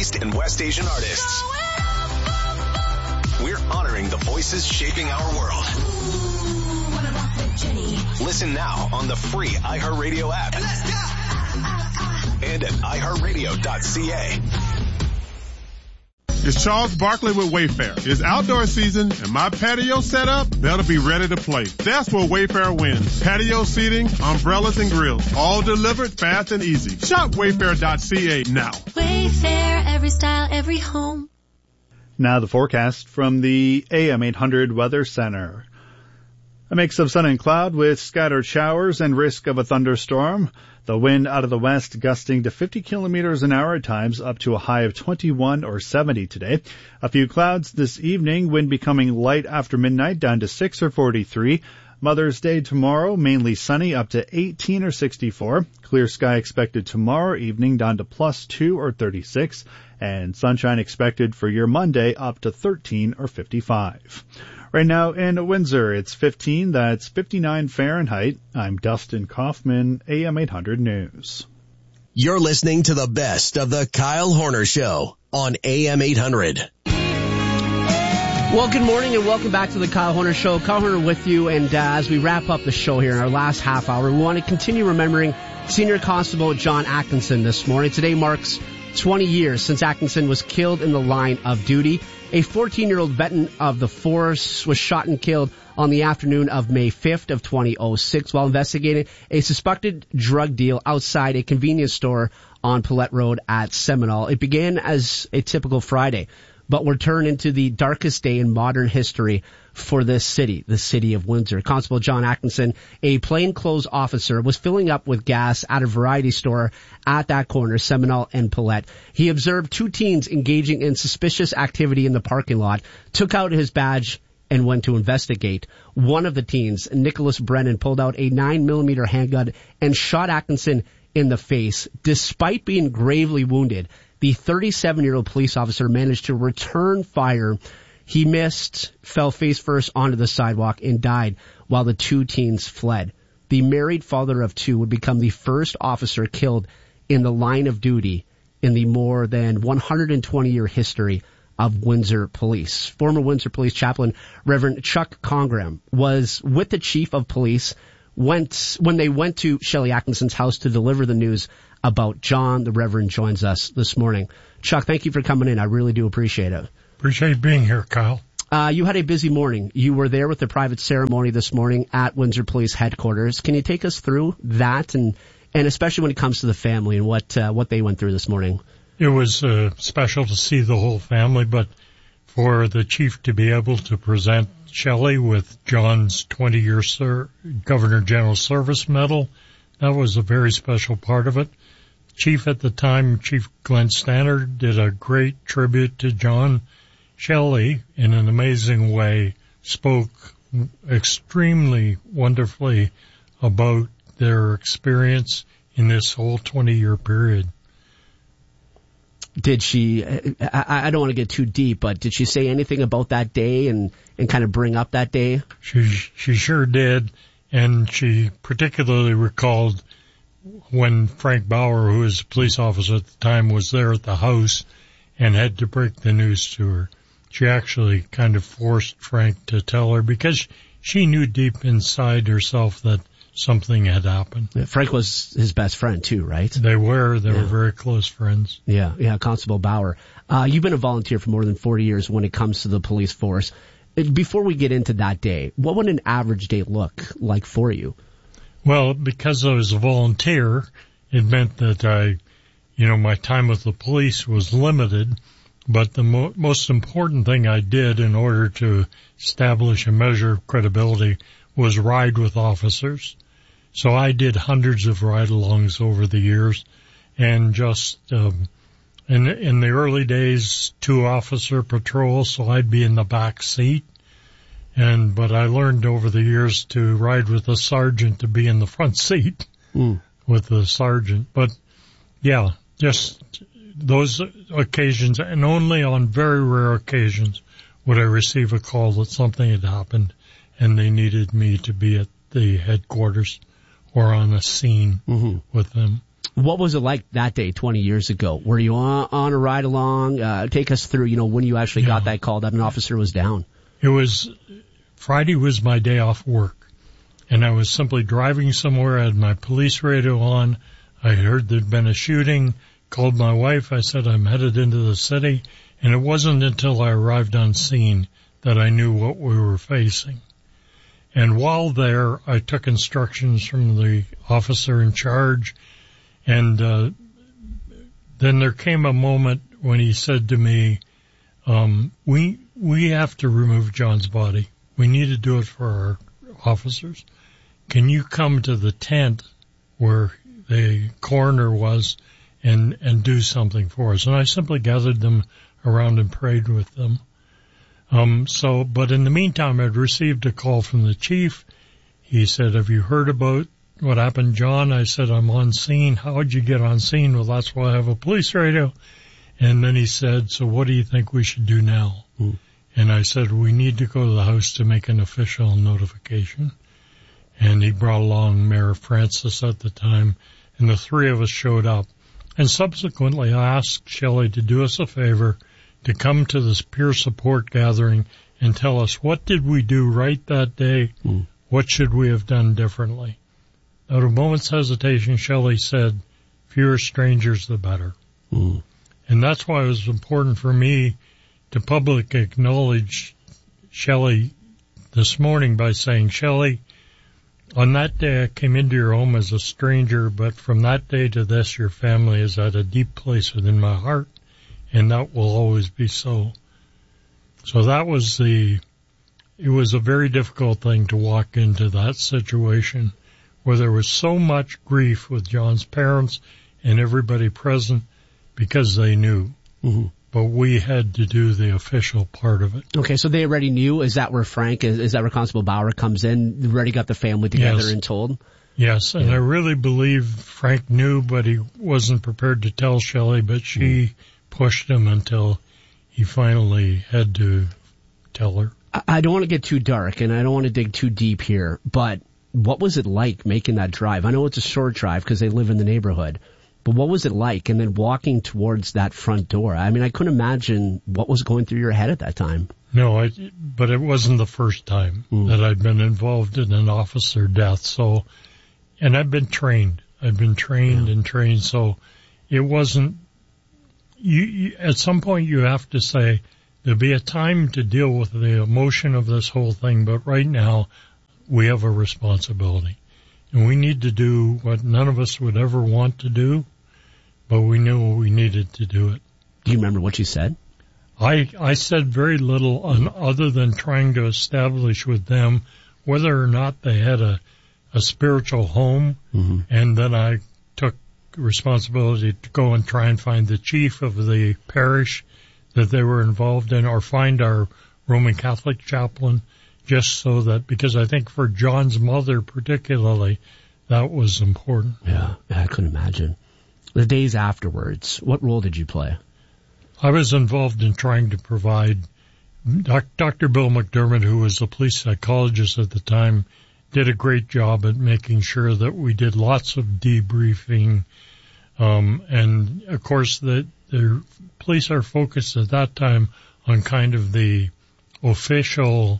East and West Asian artists. We're honoring the voices shaping our world. Listen now on the free iHeartRadio app. And at iHeartRadio.ca. It's Charles Barkley with Wayfair. It's outdoor season and my patio set up better be ready to play. That's where Wayfair wins. Patio seating, umbrellas and grills, all delivered fast and easy. Shop Wayfair.ca now. Wayfair, every style, every home. Now the forecast from the AM 800 Weather Center. A mix of sun and cloud with scattered showers and risk of a thunderstorm. The wind out of the west gusting to 50 kilometers an hour at times, up to a high of 21 or 70 today. A few clouds this evening, wind becoming light after midnight down to 6 or 43. Mother's Day tomorrow, mainly sunny, up to 18 or 64. Clear sky expected tomorrow evening down to +2 or 36. And sunshine expected for your Monday up to 13 or 55. Right now in Windsor, it's 15. That's 59 Fahrenheit. I'm Dustin Kaufman, AM 800 News. You're listening to the best of the Kyle Horner Show on AM 800. Well, good morning and welcome back to the Kyle Horner Show. Kyle Horner with you, and as we wrap up the show here in our last half hour, we want to continue remembering Senior Constable John Atkinson this morning. Today marks 20 years since Atkinson was killed in the line of duty. A 14-year-old veteran of the force was shot and killed on the afternoon of May 5th of 2006 while investigating a suspected drug deal outside a convenience store on Paulette Road at Seminole. It began as a typical Friday, but will turn into the darkest day in modern history for this city, the city of Windsor. Constable John Atkinson, a plainclothes officer, was filling up with gas at a variety store at that corner, Seminole and Paulette. He observed two teens engaging in suspicious activity in the parking lot, took out his badge, and went to investigate. One of the teens, Nicholas Brennan, pulled out a 9mm handgun and shot Atkinson in the face. Despite being gravely wounded, the 37-year-old police officer managed to return fire. He missed, fell face first onto the sidewalk, and died while the two teens fled. The married father of two would become the first officer killed in the line of duty in the more than 120-year history of Windsor Police. Former Windsor Police Chaplain Reverend Chuck Congram was with the chief of police when they went to Shelley Atkinson's house to deliver the news about John. The Reverend joins us this morning. Chuck, thank you for coming in. I really do appreciate it. Appreciate being here, Kyle. You had a busy morning. You were there with the private ceremony this morning at Windsor Police Headquarters. Can you take us through that, and especially when it comes to the family and what they went through this morning? It was special to see the whole family, but for the chief to be able to present Shelley with John's 20-year Governor General Service Medal, that was a very special part of it. Chief at the time, Chief Glenn Stannard, did a great tribute to John. Shelley, in an amazing way, spoke extremely wonderfully about their experience in this whole 20-year period. Did she, I don't want to get too deep, but did she say anything about that day and kind of bring up that day? She sure did, and she particularly recalled when Frank Bauer, who was a police officer at the time, was there at the house and had to break the news to her. She actually kind of forced Frank to tell her because she knew deep inside herself that something had happened. Frank was his best friend too, right? They were very close friends. Yeah, Constable Bauer. You've been a volunteer for more than 40 years when it comes to the police force. Before we get into that day, what would an average day look like for you? Well, because I was a volunteer, it meant that my time with the police was limited, but the most important thing I did in order to establish a measure of credibility was ride with officers. So I did hundreds of ride-alongs over the years, and just in the early days, 2-officer patrol, so I'd be in the back seat. But I learned over the years to ride with a sergeant to be in the front seat with the sergeant. But yeah, just those occasions, and only on very rare occasions would I receive a call that something had happened and they needed me to be at the headquarters or on a scene with them. What was it like that day 20 years ago? Were you on a ride along? Take us through, when you actually got that call that an officer was down. Friday was my day off work, and I was simply driving somewhere. I had my police radio on. I heard there'd been a shooting, called my wife. I said, I'm headed into the city. And it wasn't until I arrived on scene that I knew what we were facing. And while there, I took instructions from the officer in charge. And then there came a moment when he said to me, we have to remove John's body. We need to do it for our officers. Can you come to the tent where the coroner was and do something for us? And I simply gathered them around and prayed with them. But in the meantime, I'd received a call from the chief. He said, have you heard about what happened, John? I said, I'm on scene. How'd you get on scene? Well, that's why I have a police radio. And then he said, so what do you think we should do now? And I said, we need to go to the house to make an official notification. And he brought along Mayor Francis at the time, and the three of us showed up. And subsequently, I asked Shelley to do us a favor, to come to this peer support gathering and tell us what did we do right that day, what should we have done differently. Without a moment's hesitation, Shelley said, fewer strangers the better. And that's why it was important for me to publicly acknowledge Shelley this morning by saying, Shelley, on that day I came into your home as a stranger, but from that day to this, your family is at a deep place within my heart, and that will always be so. So it was a very difficult thing to walk into that situation where there was so much grief with John's parents and everybody present because they knew. But we had to do the official part of it. Okay, so they already knew. Is that where is that where Constable Bauer comes in? Already got the family together and told? Yes, and I really believe Frank knew, but he wasn't prepared to tell Shelley, but she pushed him until he finally had to tell her. I don't want to get too dark, and I don't want to dig too deep here, but what was it like making that drive? I know it's a short drive because they live in the neighborhood. But what was it like? And then walking towards that front door. I mean, I couldn't imagine what was going through your head at that time. No, but it wasn't the first time that I'd been involved in an officer death. So, and I've been trained. and trained. So it wasn't, at some point you have to say, there'll be a time to deal with the emotion of this whole thing, but right now we have a responsibility. And we need to do what none of us would ever want to do, but we knew we needed to do it. Do you remember what you said? I said very little other than trying to establish with them whether or not they had a spiritual home, and then I took responsibility to go and try and find the chief of the parish that they were involved in, or find our Roman Catholic chaplain, just so that, because I think for John's mother particularly, that was important. Yeah, I couldn't imagine. The days afterwards, what role did you play? I was involved in trying to provide, Dr. Bill McDermott, who was a police psychologist at the time, did a great job at making sure that we did lots of debriefing. And of course the police are focused at that time on kind of the official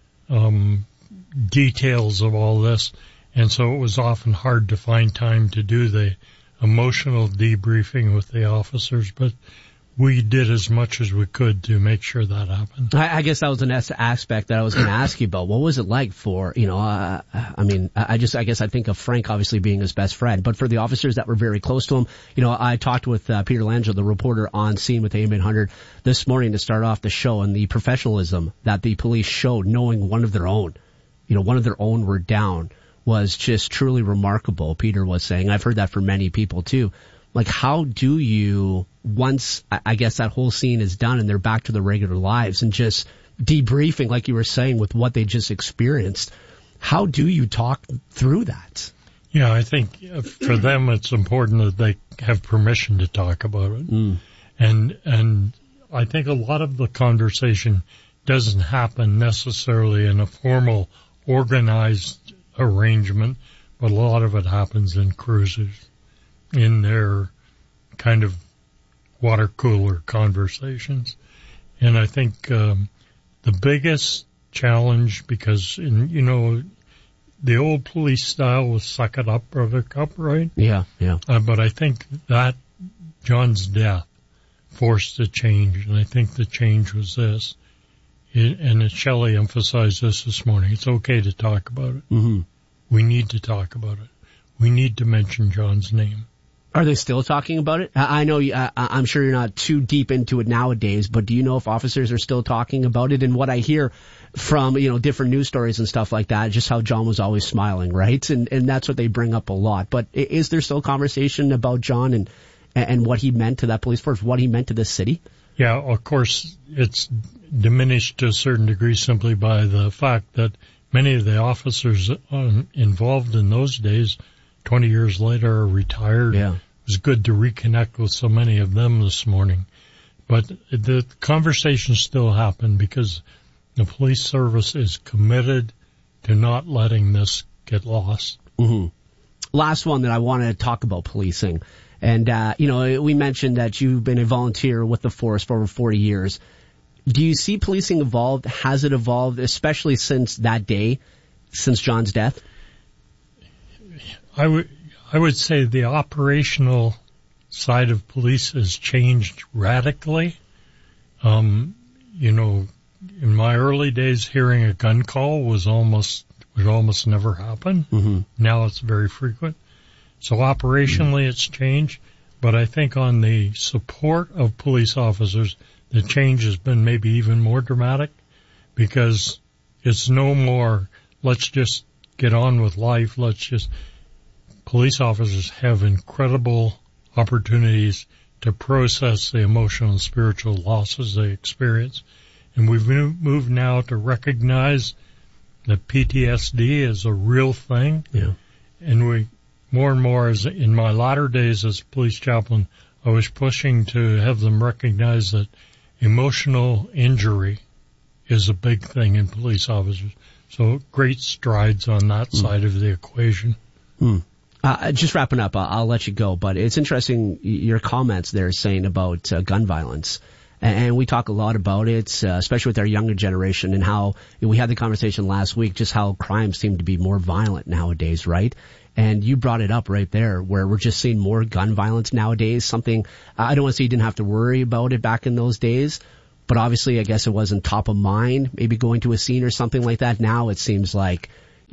details of all this, and so it was often hard to find time to do the emotional debriefing with the officers, but we did as much as we could to make sure that happened. I guess that was an aspect that I was going to ask you about. What was it like for, I guess I think of Frank obviously being his best friend, but for the officers that were very close to him, I talked with Peter Langell, the reporter on scene with AM 800 this morning to start off the show, and the professionalism that the police showed, knowing one of their own were down, was just truly remarkable. Peter was saying, I've heard that from many people too. Like, how do you, once, I guess that whole scene is done and they're back to their regular lives and just debriefing, like you were saying, with what they just experienced, how do you talk through that? Yeah, I think for them it's important that they have permission to talk about it. And I think a lot of the conversation doesn't happen necessarily in a formal, organized arrangement, but a lot of it happens in cruises. in their kind of water cooler conversations. And I think the biggest challenge, because, the old police style was suck it up, brother cup, right? Yeah. But I think that John's death forced a change, and I think the change was this. And Shelley emphasized this morning. It's okay to talk about it. Mm-hmm. We need to talk about it. We need to mention John's name. Are they still talking about it? I know, I'm sure you're not too deep into it nowadays, but do you know if officers are still talking about it? And what I hear from, different news stories and stuff like that, just how John was always smiling, right? And that's what they bring up a lot. But is there still conversation about John and what he meant to that police force, what he meant to this city? Yeah, of course, it's diminished to a certain degree simply by the fact that many of the officers involved in those days, 20 years later, are retired. Yeah. It was good to reconnect with so many of them this morning. But the conversations still happen because the police service is committed to not letting this get lost. Mm-hmm. Last one that I want to talk about policing. And, we mentioned that you've been a volunteer with the force for over 40 years. Do you see policing evolved? Has it evolved, especially since that day, since John's death? I would say the operational side of police has changed radically. In my early days, hearing a gun call would almost never happen. Mm-hmm. Now it's very frequent. So operationally it's changed, but I think on the support of police officers, the change has been maybe even more dramatic because it's no more, let's just get on with life. Police officers have incredible opportunities to process the emotional and spiritual losses they experience. And we've moved now to recognize that PTSD is a real thing. Yeah. And more and more, as in my latter days as police chaplain, I was pushing to have them recognize that emotional injury is a big thing in police officers. So great strides on that side of the equation. Just wrapping up, I'll let you go, but it's interesting your comments there saying about gun violence. And we talk a lot about it, especially with our younger generation, and how we had the conversation last week, just how crime seem to be more violent nowadays, right? And you brought it up right there, where we're just seeing more gun violence nowadays, something I don't want to say you didn't have to worry about it back in those days, but obviously I guess it wasn't top of mind, maybe going to a scene or something like that. Now it seems like,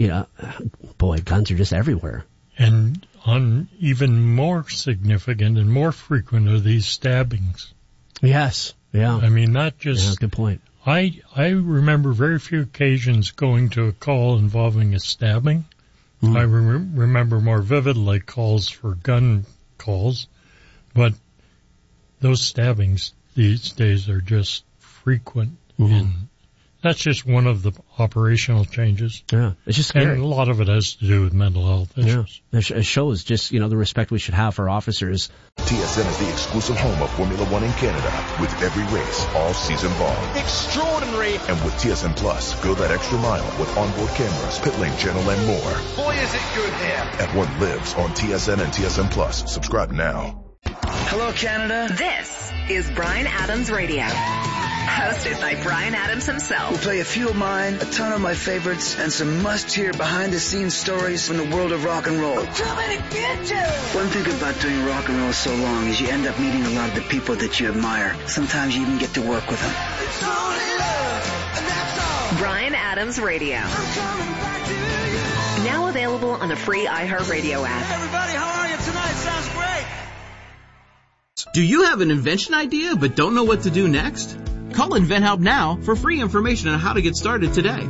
guns are just everywhere. And on even more significant and more frequent are these stabbings. Yes. Yeah. I mean, not just... Yeah, good point. I remember very few occasions going to a call involving a stabbing. Mm-hmm. I remember more vividly calls for gun calls, but those stabbings these days are just frequent. Mm-hmm. And that's just one of the operational changes. Yeah, it's just scary. And a lot of it has to do with mental health issues. Yeah. It shows just, the respect we should have for officers. TSN is the exclusive home of Formula One in Canada, with every race all season long. Extraordinary. And with TSN Plus, go that extra mile with onboard cameras, pit lane channel, and more. Boy, is it good here. At what lives on TSN and TSN Plus. Subscribe now. Hello, Canada. This is Bryan Adams Radio. Hosted by Bryan Adams himself. We'll play a few of mine, a ton of my favorites, and some must-hear behind-the-scenes stories from the world of rock and roll. I'm coming to get you! One thing about doing rock and roll so long is you end up meeting a lot of the people that you admire. Sometimes you even get to work with them. It's only love, and that's all. Bryan Adams Radio. I'm coming back to you. Now available on the free iHeartRadio app. Hey everybody, how are you tonight? Sounds great. Do you have an invention idea but don't know what to do next? Call InventHelp now for free information on how to get started today.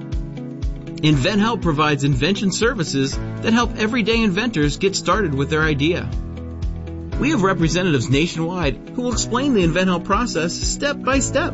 InventHelp provides invention services that help everyday inventors get started with their idea. We have representatives nationwide who will explain the InventHelp process step by step.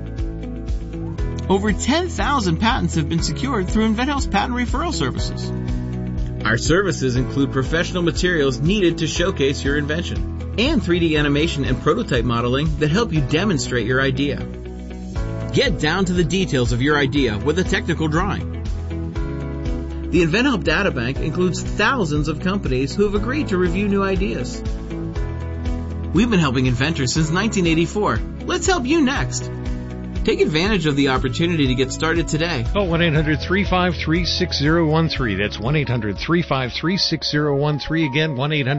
Over 10,000 patents have been secured through InventHelp's patent referral services. Our services include professional materials needed to showcase your invention, and 3D animation and prototype modeling that help you demonstrate your idea. Get down to the details of your idea with a technical drawing. The InventHelp Databank includes thousands of companies who have agreed to review new ideas. We've been helping inventors since 1984. Let's help you next. Take advantage of the opportunity to get started today. Call 1-800-353-6013. That's 1-800-353-6013. Again,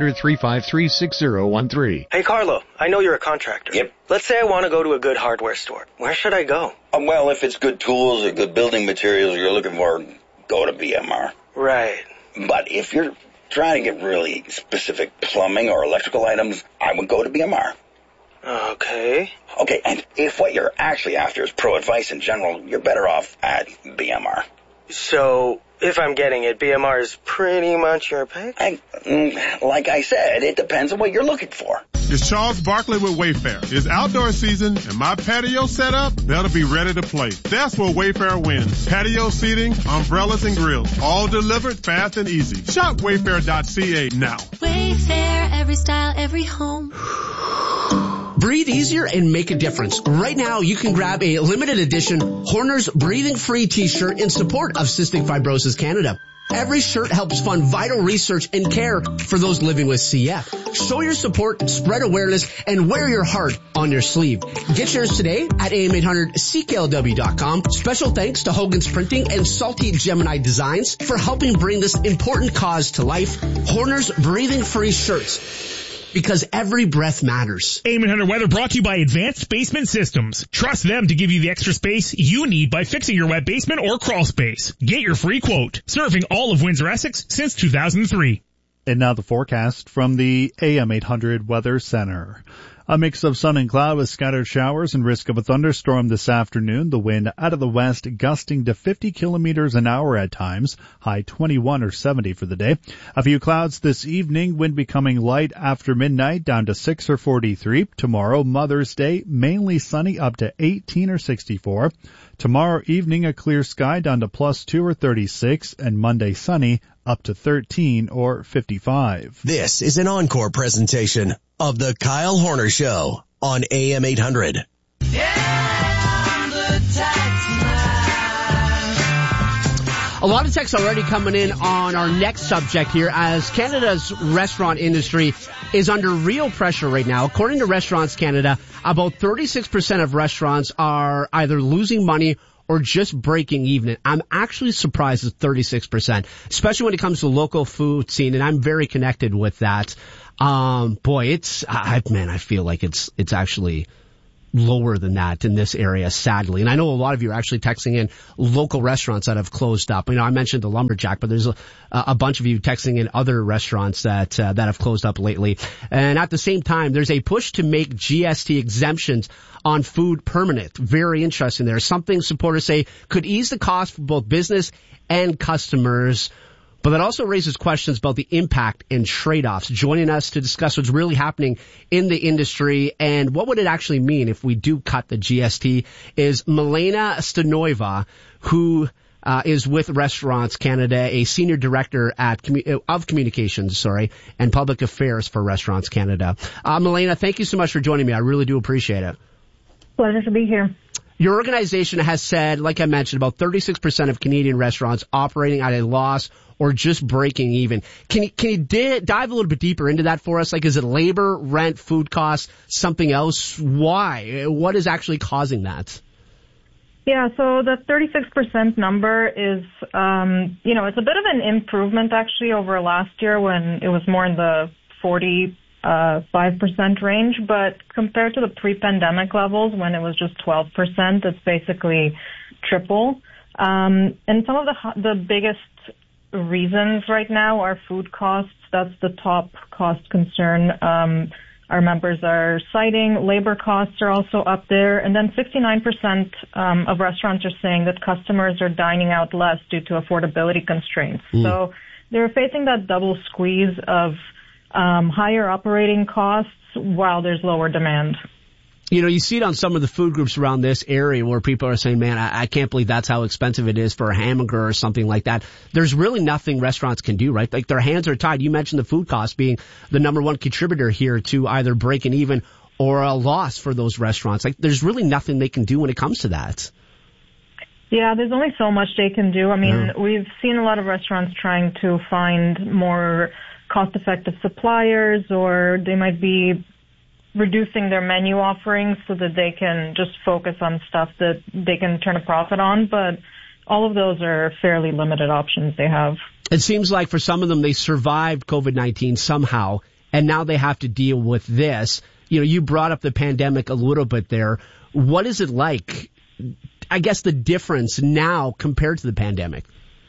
1-800-353-6013. Hey, Carlo, I know you're a contractor. Yep. Let's say I want to go to a good hardware store. Where should I go? Well, if it's good tools or good building materials you're looking for, go to BMR. Right. But if you're trying to get really specific plumbing or electrical items, I would go to BMR. Okay. Okay, and if what you're actually after is pro advice in general, you're better off at BMR. So, if I'm getting it, BMR is pretty much your pick? Like I said, it depends on what you're looking for. It's Charles Barkley with Wayfair. It's outdoor season, and my patio setup better be ready to play. That's where Wayfair wins. Patio seating, umbrellas, and grills. All delivered fast and easy. Shop wayfair.ca now. Wayfair, every style, every home. Breathe easier and make a difference. Right now, you can grab a limited edition Horner's Breathing Free t-shirt in support of Cystic Fibrosis Canada. Every shirt helps fund vital research and care for those living with CF. Show your support, spread awareness, and wear your heart on your sleeve. Get yours today at am800cklw.com. Special thanks to Hogan's Printing and Salty Gemini Designs for helping bring this important cause to life. Horner's Breathing Free shirts. Because every breath matters. AM800 Weather brought to you by Advanced Basement Systems. Trust them to give you the extra space you need by fixing your wet basement or crawl space. Get your free quote. Serving all of Windsor-Essex since 2003. And now the forecast from the AM800 Weather Center. A mix of sun and cloud with scattered showers and risk of a thunderstorm this afternoon. The wind out of the west gusting to 50 kilometers an hour at times. High 21 or 70 for the day. A few clouds this evening. Wind becoming light after midnight down to 6 or 43. Tomorrow, Mother's Day, mainly sunny up to 18 or 64. Tomorrow evening, a clear sky down to +2 or 36. And Monday sunny up to 13 or 55. This is an encore presentation of the Kyle Horner Show on AM 800. A lot of texts already coming in on our next subject here, as Canada's restaurant industry is under real pressure right now. According to Restaurants Canada, about 36% of restaurants are either losing money or just breaking even. I'm actually surprised at 36%, especially when it comes to local food scene, and I'm very connected with that. I feel like it's actually lower than that in this area, sadly. And I know a lot of you are actually texting in local restaurants that have closed up. You know, I mentioned the Lumberjack, but there's a bunch of you texting in other restaurants that have closed up lately. And at the same time, there's a push to make GST exemptions on food permanent. Very interesting there. Something supporters say could ease the cost for both business and customers. But that also raises questions about the impact and trade-offs. Joining us to discuss what's really happening in the industry and what would it actually mean if we do cut the GST is Milena Stanoeva, who is with Restaurants Canada, a senior director of communications, and public affairs for Restaurants Canada. Milena, thank you so much for joining me. I really do appreciate it. Pleasure to be here. Your organization has said, like I mentioned, about 36% of Canadian restaurants operating at a loss or just breaking even. Can you dive a little bit deeper into that for us? Like, is it labor, rent, food costs, something else? Why? What is actually causing that? Yeah, so the 36% number is, it's a bit of an improvement actually over last year when it was more in the 5% range, but compared to the pre-pandemic levels when it was just 12%, it's basically triple. And some of the biggest reasons right now are food costs. That's the top cost concern. Our members are citing labor costs are also up there. And then 69% of restaurants are saying that customers are dining out less due to affordability constraints. So they're facing that double squeeze of higher operating costs while there's lower demand. You know, you see it on some of the food groups around this area where people are saying, man, I can't believe that's how expensive it is for a hamburger or something like that. There's really nothing restaurants can do, right? Like, their hands are tied. You mentioned the food cost being the number one contributor here to either breaking even or a loss for those restaurants. Like, there's really nothing they can do when it comes to that. Yeah, there's only so much they can do. I mean, we've seen a lot of restaurants trying to find more cost-effective suppliers, or they might be reducing their menu offerings so that they can just focus on stuff that they can turn a profit on. But all of those are fairly limited options they have. It seems like for some of them, they survived COVID-19 somehow, and now they have to deal with this. You know, you brought up the pandemic a little bit there. What is it like, I guess, the difference now compared to the pandemic?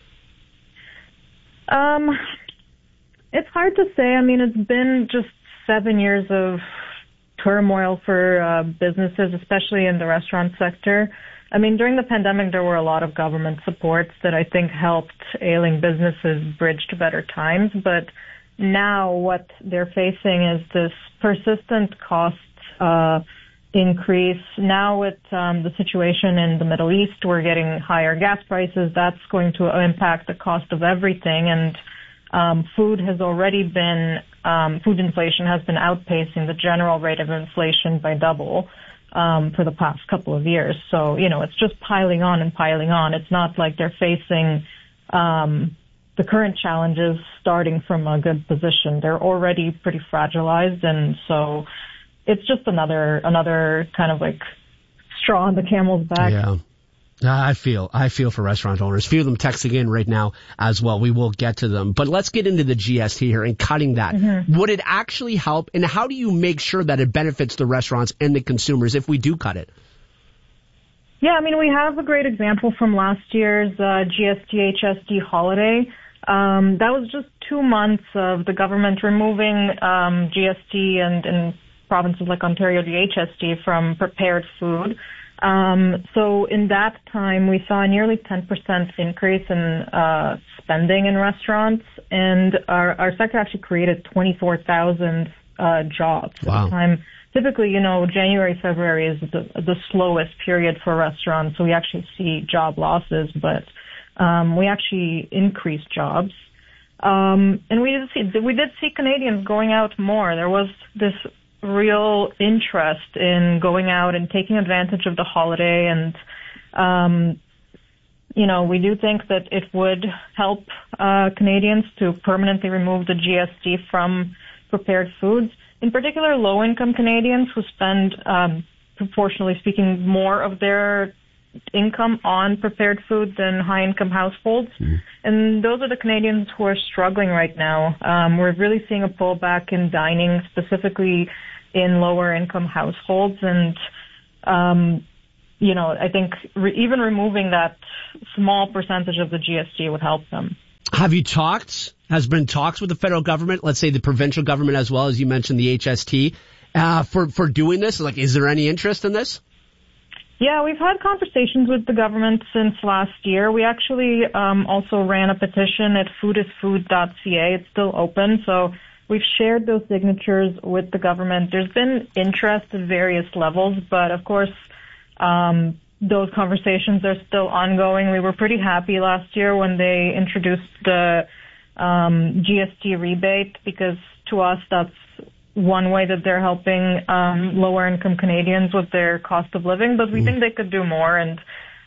It's hard to say. I mean, it's been just 7 years of turmoil for businesses, especially in the restaurant sector. I mean, during the pandemic, there were a lot of government supports that I think helped ailing businesses bridge to better times. But now what they're facing is this persistent cost increase. Now with the situation in the Middle East, we're getting higher gas prices. That's going to impact the cost of everything. And food has already been, food inflation has been outpacing the general rate of inflation by double for the past couple of years. So, you know, it's just piling on and piling on. It's not like they're facing the current challenges starting from a good position. They're already pretty fragilized, and so it's just another kind of like straw on the camel's back. Yeah. I feel for restaurant owners. A few of them texting in right now as well. We will get to them. But let's get into the GST here and cutting that. Mm-hmm. Would it actually help? And how do you make sure that it benefits the restaurants and the consumers if we do cut it? Yeah, I mean, we have a great example from last year's GST-HST holiday. That was just 2 months of the government removing GST and in provinces like Ontario, the HST from prepared food. So in that time, we saw a nearly 10% increase in spending in restaurants, and our sector actually created 24,000 jobs at the time. Typically, you know, January, February is the slowest period for restaurants, so we actually see job losses, but we actually increased jobs. And we did see Canadians going out more. There was this real interest in going out and taking advantage of the holiday, and you know, we do think that it would help Canadians to permanently remove the GST from prepared foods, in particular low-income Canadians who spend, proportionally speaking, more of their income on prepared food than high-income households. And those are the Canadians who are struggling right now. We're really seeing a pullback in dining, specifically in lower-income households. And, you know, I think even removing that small percentage of the GST would help them. Have you talked? Has been talks with the federal government, let's say the provincial government as well, as you mentioned the HST, for doing this? Like, is there any interest in this? Yeah, we've had conversations with the government since last year. We actually also ran a petition at foodisfood.ca. It's still open, so we've shared those signatures with the government. There's been interest at various levels, but of course, those conversations are still ongoing. We were pretty happy last year when they introduced the GST rebate, because to us that's one way that they're helping lower income Canadians with their cost of living, but we think they could do more. And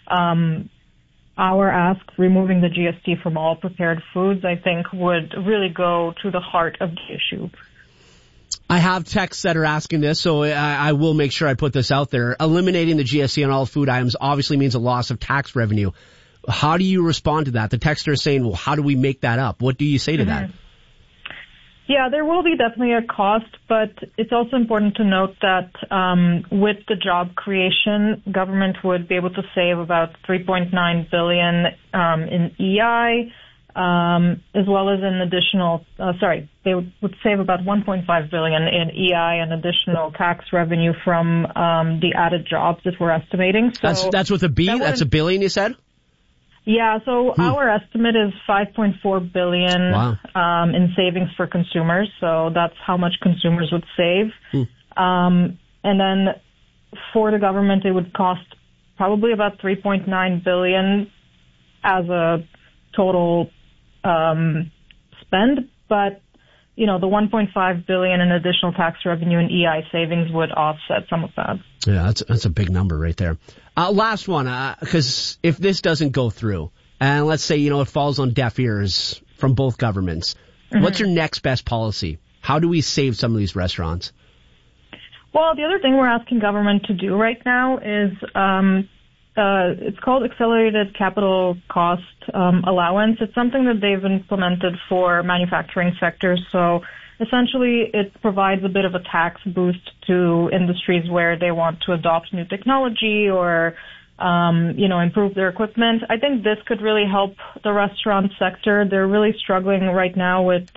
our ask, removing the GST from all prepared foods, I think would really go to the heart of the issue. I have texts that are asking this, so I will make sure I put this out there. Eliminating the GST on all food items obviously means a loss of tax revenue. How do you respond to that? The texter is saying, well, how do we make that up? What do you say to that? Yeah, there will be definitely a cost, but it's also important to note that with the job creation, government would be able to save about $3.9 billion in EI, as well as an additional, they would save about $1.5 billion in EI and additional tax revenue from the added jobs that we're estimating. So that's with a B? That's $1 billion, you said? Yeah, so our estimate is $5.4 billion in savings for consumers. So that's how much consumers would save. And then for the government, it would cost probably about $3.9 billion as a total spend. But the $1.5 billion in additional tax revenue and EI savings would offset some of that. Yeah, that's a big number right there. Last one, because if this doesn't go through, and let's say, it falls on deaf ears from both governments, what's your next best policy? How do we save some of these restaurants? Well, the other thing we're asking government to do right now is it's called Accelerated Capital Cost Allowance. It's something that they've implemented for manufacturing sectors. So essentially, it provides a bit of a tax boost to industries where they want to adopt new technology or, improve their equipment. I think this could really help the restaurant sector. They're really struggling right now with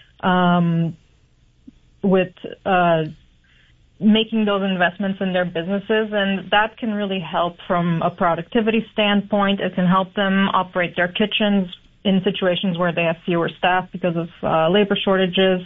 making those investments in their businesses, and that can really help from a productivity standpoint. It can help them operate their kitchens in situations where they have fewer staff because of labor shortages.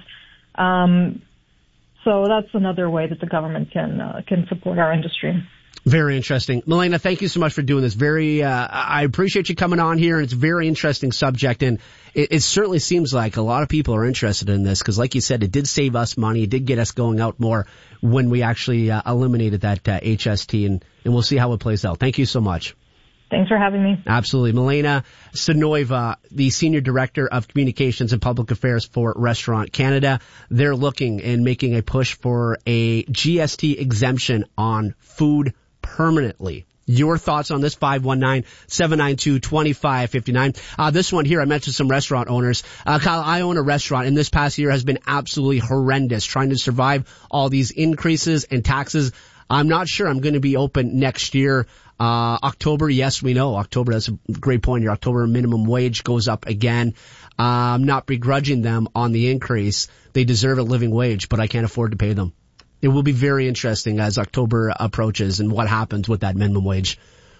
So that's another way that the government can support our industry. Very interesting. Milena, thank you so much for doing this. I appreciate you coming on here, and it's a very interesting subject, and it certainly seems like a lot of people are interested in this, because like you said, it did save us money. It did get us going out more when we actually eliminated that HST, and we'll see how it plays out. Thank you so much. Thanks for having me. Absolutely. Milena Sinoiva, the Senior Director of Communications and Public Affairs for Restaurant Canada. They're looking and making a push for a GST exemption on food permanently. Your thoughts on this? 519-792-2559. This one here, I mentioned some restaurant owners. Kyle, I own a restaurant, and this past year has been absolutely horrendous trying to survive all these increases and taxes. I'm not sure I'm going to be open next year. October, yes, we know. October, that's a great point here. October minimum wage goes up again. I'm not begrudging them on the increase. They deserve a living wage, but I can't afford to pay them. It will be very interesting as October approaches and what happens with that minimum wage.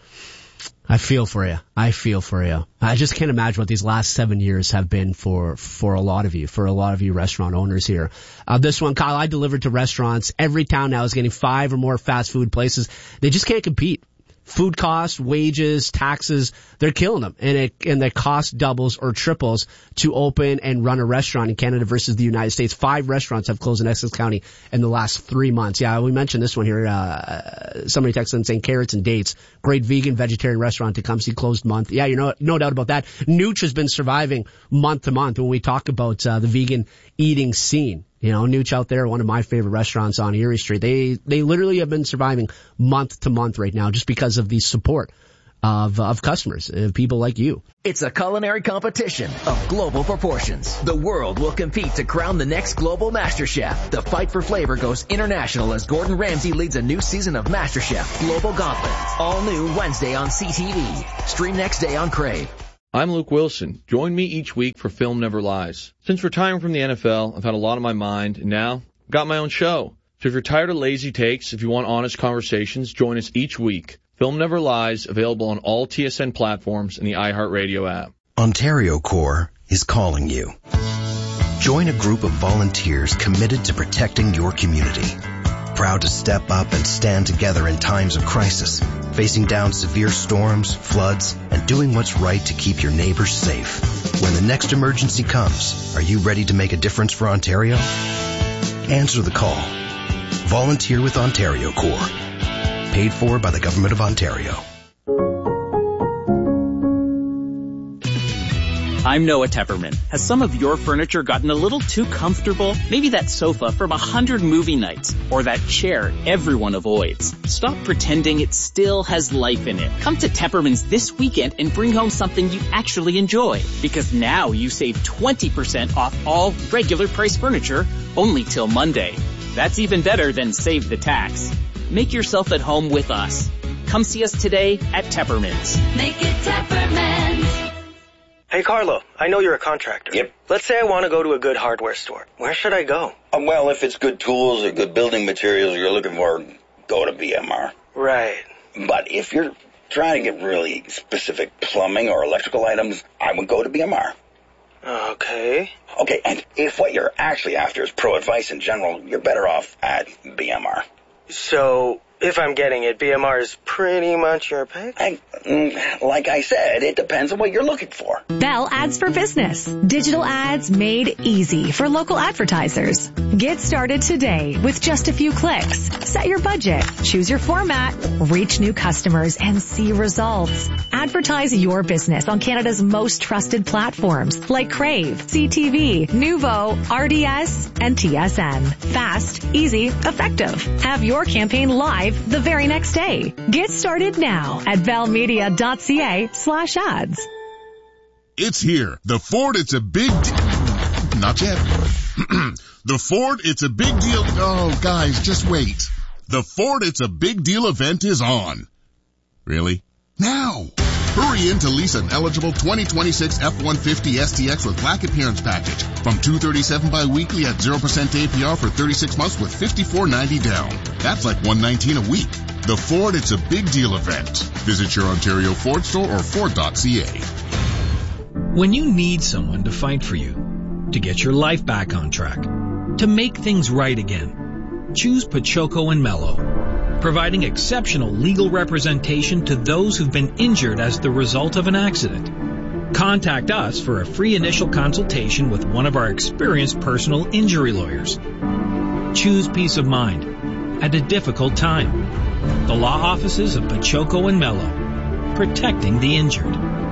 I feel for you. I just can't imagine what these last 7 years have been for a lot of you restaurant owners here. This one, Kyle, I delivered to restaurants. Every town now is getting 5 or more fast food places. They just can't compete. Food costs, wages, taxes, they're killing them. And the cost doubles or triples to open and run a restaurant in Canada versus the United States. 5 restaurants have closed in Essex County in the last 3 months. Yeah, we mentioned this one here. Somebody texted in saying Carrots and Dates, great vegan, vegetarian restaurant, Tecumseh closed month. Yeah, no doubt about that. Nooch has been surviving month to month when we talk about the vegan eating scene. Nooch out there, one of my favorite restaurants on Erie Street. They literally have been surviving month to month right now just because of the support of customers, people like you. It's a culinary competition of global proportions. The world will compete to crown the next global MasterChef. The fight for flavor goes international as Gordon Ramsay leads a new season of MasterChef Global Gauntlet. All new Wednesday on CTV. Stream next day on Crave. I'm Luke Wilson. Join me each week for Film Never Lies. Since retiring from the NFL, I've had a lot on my mind, and now I've got my own show. So if you're tired of lazy takes, if you want honest conversations, join us each week. Film Never Lies, available on all TSN platforms and the iHeartRadio app. Ontario Corps is calling you. Join a group of volunteers committed to protecting your community. Proud to step up and stand together in times of crisis, facing down severe storms, floods, and doing what's right to keep your neighbors safe. When the next emergency comes, are you ready to make a difference for Ontario? Answer the call. Volunteer with Ontario Corps. Paid for by the Government of Ontario. I'm Noah Tepperman. Has some of your furniture gotten a little too comfortable? Maybe that sofa from 100 movie nights, or that chair everyone avoids. Stop pretending it still has life in it. Come to Tepperman's this weekend and bring home something you actually enjoy. Because now you save 20% off all regular price furniture, only till Monday. That's even better than save the tax. Make yourself at home with us. Come see us today at Tepperman's. Make it Tepperman's. Hey, Carlo, I know you're a contractor. Yep. Let's say I want to go to a good hardware store. Where should I go? Well, if it's good tools or good building materials you're looking for, go to BMR. Right. But if you're trying to get really specific plumbing or electrical items, I would go to BMR. Okay. Okay, and if what you're actually after is pro advice in general, you're better off at BMR. So, if I'm getting it, BMR is pretty much your pick? Like I said, it depends on what you're looking for. Bell Ads for Business. Digital ads made easy for local advertisers. Get started today with just a few clicks. Set your budget, choose your format, reach new customers, and see results. Advertise your business on Canada's most trusted platforms like Crave, CTV, Nuvo, RDS, and TSN. Fast, easy, effective. Have your campaign live the very next day. Get started now at bellmedia.ca/ads. It's here. The Ford It's a Big Not yet. The Ford It's a Big Deal. Oh, guys, just wait. The Ford It's a Big Deal event is on. Really? Now! Hurry in to lease an eligible 2026 F-150 STX with Black Appearance Package from $237 bi-weekly at 0% APR for 36 months with $54.90 down. That's like $119 a week. The Ford It's a Big Deal event. Visit your Ontario Ford store or Ford.ca. When you need someone to fight for you, to get your life back on track, to make things right again, choose Pachoco and Mello, providing exceptional legal representation to those who've been injured as the result of an accident. Contact us for a free initial consultation with one of our experienced personal injury lawyers. Choose peace of mind at a difficult time. The law offices of Pachoco and Mello, protecting the injured.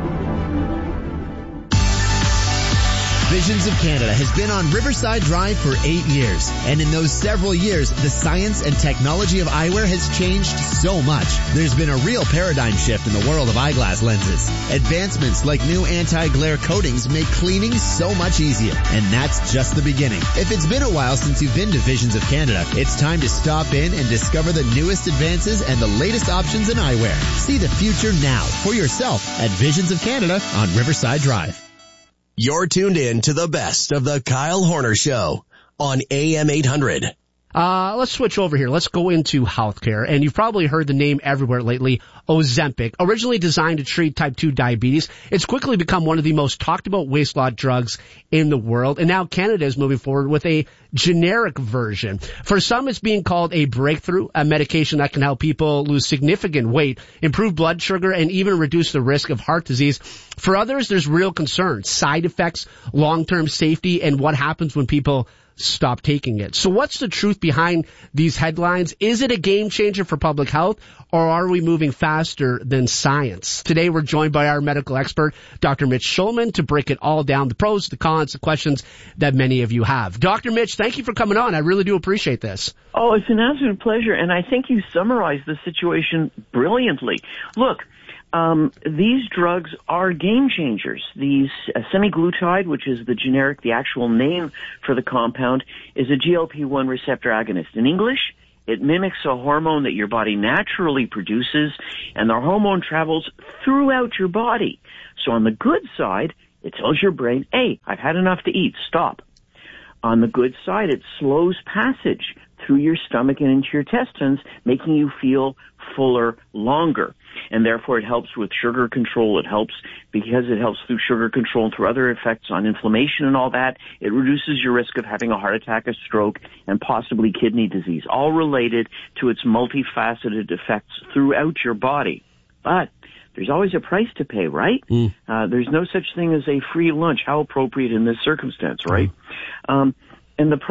Visions of Canada has been on Riverside Drive for 8 years. And in those several years, the science and technology of eyewear has changed so much. There's been a real paradigm shift in the world of eyeglass lenses. Advancements like new anti-glare coatings make cleaning so much easier. And that's just the beginning. If it's been a while since you've been to Visions of Canada, it's time to stop in and discover the newest advances and the latest options in eyewear. See the future now for yourself at Visions of Canada on Riverside Drive. You're tuned in to the best of the Kyle Horner Show on AM 800. Let's switch over here. Let's go into healthcare. And you've probably heard the name everywhere lately, Ozempic. Originally designed to treat type 2 diabetes, it's quickly become one of the most talked about weight loss drugs in the world. And now Canada is moving forward with a generic version. For some, it's being called a breakthrough, a medication that can help people lose significant weight, improve blood sugar, and even reduce the risk of heart disease. For others, there's real concerns, side effects, long-term safety, and what happens when people stop taking it. So what's the truth behind these headlines? Is it a game changer for public health, or are we moving faster than science? Today we're joined by our medical expert, Dr. Mitch Schulman, to break it all down, the pros, the cons, the questions that many of you have. Dr. Mitch, thank you for coming on. I really do appreciate this. Oh, it's an absolute pleasure, and I think you summarized the situation brilliantly. Look, these drugs are game changers. These semaglutide, which is the actual name for the compound, is a GLP-1 receptor agonist. In English, it mimics a hormone that your body naturally produces, and the hormone travels throughout your body. So on the good side, it tells your brain, hey, I've had enough to eat, stop. On the good side, it slows passage through your stomach and into your intestines, making you feel fuller longer. And therefore it helps with sugar control. It helps because it helps through sugar control and through other effects on inflammation and all that. It reduces your risk of having a heart attack, a stroke, and possibly kidney disease, all related to its multifaceted effects throughout your body. But there's always a price to pay, right? There's no such thing as a free lunch. How appropriate in this circumstance, right? And the